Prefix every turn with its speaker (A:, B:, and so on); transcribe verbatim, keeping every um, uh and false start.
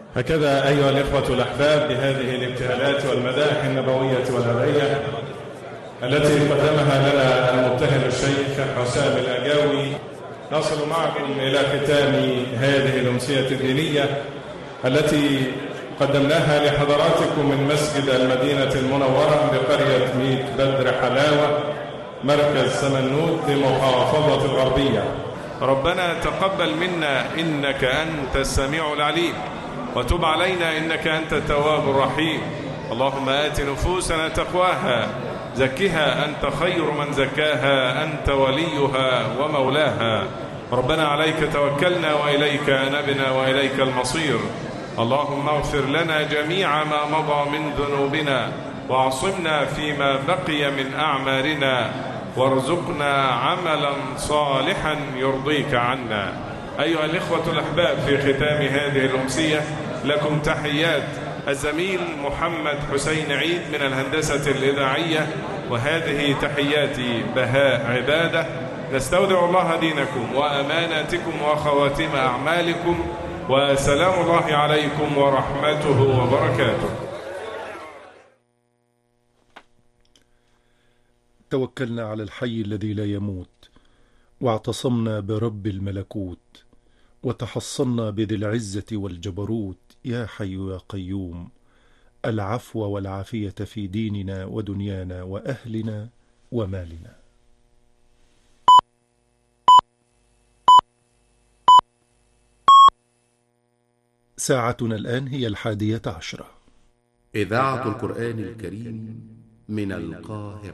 A: هكذا أيها الإخوة الأحباب، بهذه الابتهالات والمدائح النبوية والهدية التي قدمها لنا المبتهل الشيخ حسام الأجاوي، نصل معكم إلى ختام هذه الأمسية الدينية التي قدمناها لحضراتكم من مسجد المدينة المنورة بقرية ميت بدر حلاوة، مركز سمنود بمحافظة الغربية.
B: ربنا تقبل منا إنك أنت السميع العليم، وتب علينا إنك أنت التواب الرحيم. اللهم آت نفوسنا تقواها، زكها أنت خير من زكاها، أنت وليها ومولاها. ربنا عليك توكلنا وإليك أنبنا وإليك المصير. اللهم اغفر لنا جميع ما مضى من ذنوبنا، واعصمنا فيما بقي من أعمارنا، وارزقنا عملا صالحا يرضيك عنا. أيها الإخوة الأحباب، في ختام هذه الأمسية لكم تحيات الزميل محمد حسين عيد من الهندسة الإذاعية، وهذه تحياتي بهاء عبادة. نستودع الله دينكم وأماناتكم وخواتم أعمالكم، وسلام الله عليكم ورحمته وبركاته.
C: توكلنا على الحي الذي لا يموت، واعتصمنا برب الملكوت، وتحصنا بذي العزة والجبروت. يا حي يا قيوم، العفو والعافية في ديننا ودنيانا وأهلنا ومالنا. ساعتنا الآن هي الحادية عشرة.
D: إذاعة القرآن الكريم من القاهرة.